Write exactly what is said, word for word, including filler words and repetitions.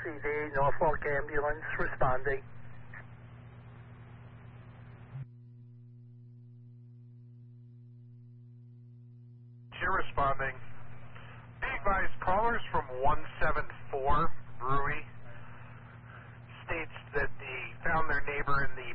C D, Norfolk ambulance responding. You're responding. Be advised, callers from one seven four Brewery states that they found their neighbor in the